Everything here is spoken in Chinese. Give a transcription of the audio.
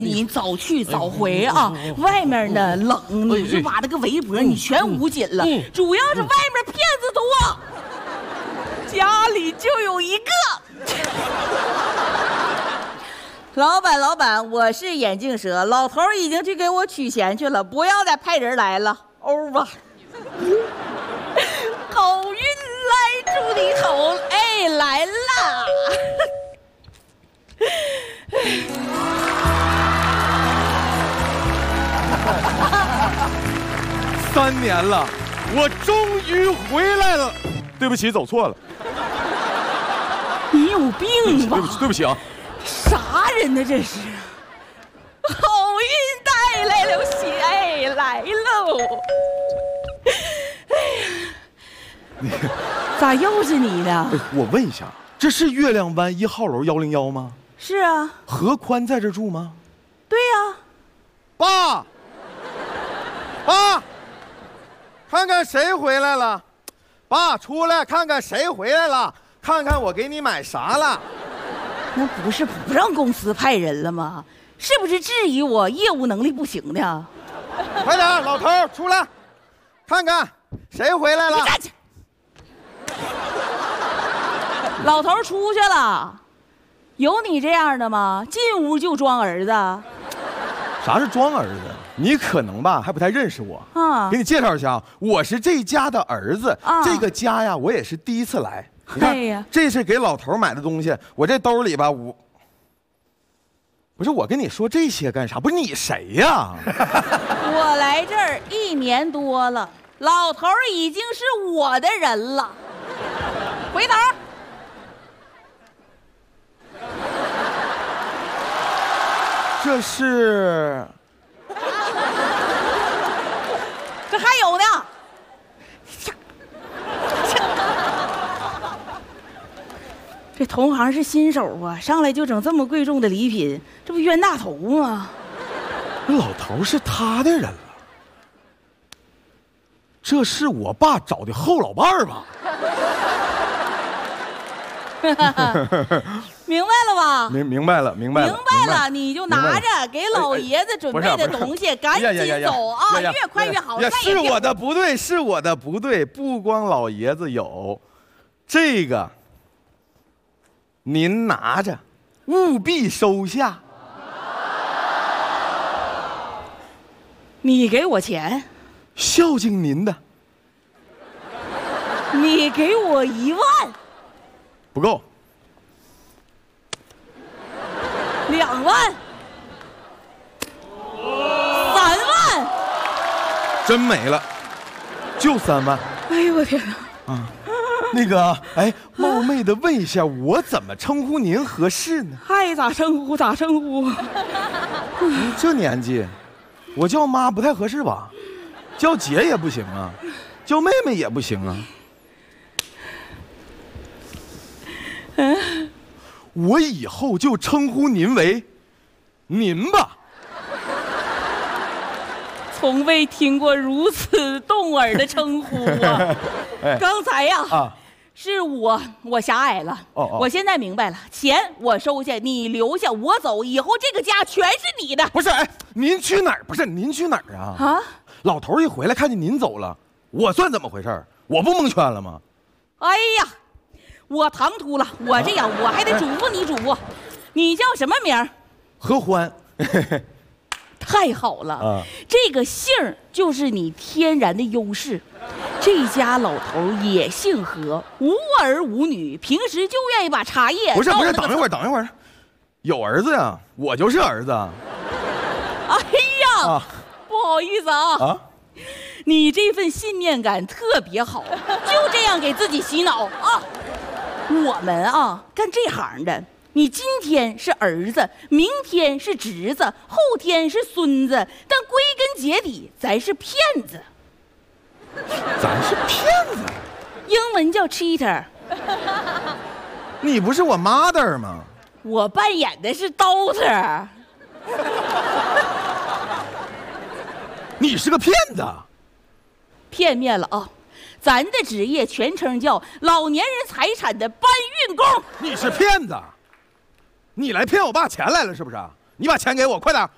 你早去早回啊！外面呢冷，你就把那个围脖你全捂紧了。主要是外面骗子多，家里就有一个。老板，我是眼镜蛇，老头已经去给我取钱去了，不要再派人来了，欧吧。好运来祝你好，哎，来啦！ 3年了，我终于回来了。对不起，走错了。 你有病吧？ 对不起啊！ 啥人呢？这是好运带来了喜，哎，来喽！哎呀，咋又是你呢？ 我问一下，这是月亮湾1号楼101吗？ 是啊。 何宽在这住吗？ 对呀。 爸，看看谁回来了？爸，出来看看谁回来了，看看我给你买啥了。 那不是不让公司派人了吗？是不是质疑我业务能力不行呢？ 快点，老头出来，看看谁回来了。 你站起！老头出去了，有你这样的吗？进屋就装儿子。 啥是装儿子？你可能吧还不太认识我啊。给你介绍一下，我是这家的儿子。这个家呀，我也是第一次来。你看，这是给老头买的东西，我这兜里吧，不是我跟你说这些干啥？不是你谁呀？ 我来这儿1年多了，老头已经是我的人了。回头。 这是。 这还有呢，这同行是新手啊，上来就整这么贵重的礼品，这不冤大头吗？ 这老头是他的人了，这是我爸找的后老伴儿吧？ 明白了吧？ 明白了， 你就拿着给老爷子准备的东西，赶紧走啊！越快越好。 是我的不对，是我的不对，不光老爷子有，这个您拿着，务必收下。 你给我钱， 孝敬您的。 你给我1万， 不够。 2万，3万， 真没了，就3万。 哎呦我天哪！ 啊，那个，哎，冒昧的问一下，我怎么称呼您合适呢？ 爱咋称呼咋称呼。 您这年纪，我叫妈不太合适吧？叫姐也不行啊，叫妹妹也不行啊。我以后就称呼您为您吧。 从未听过如此动耳的称呼啊！刚才呀，是我狭隘了。我现在明白了，钱我收下，你留下，我走，以后这个家全是你的。 不是，哎，您去哪儿？不是您去哪儿啊？啊！老头一回来看见您走了，我算怎么回事？我不蒙圈了吗？ 哎呀！ 我唐突了，我这样我还得嘱咐你嘱咐，你叫什么名？ 何欢。 太好了，这个姓就是你天然的优势。这家老头也姓何，无儿无女，平时就愿意把茶叶。 不是，等一会儿，有儿子呀，我就是儿子。 哎呀，不好意思啊。你这份信念感特别好，就这样给自己洗脑啊。 我们啊，干这行的，你今天是儿子，明天是侄子，后天是孙子，但归根结底，咱是骗子。 咱是骗子？ 英文叫 cheater。 你不是我 mother 吗？ 我扮演的是 daughter。 你是个骗子。 片面了啊。 咱的职业全称叫老年人财产的搬运工。 你是骗子，你来骗我爸钱来了是不是？你把钱给我，快点，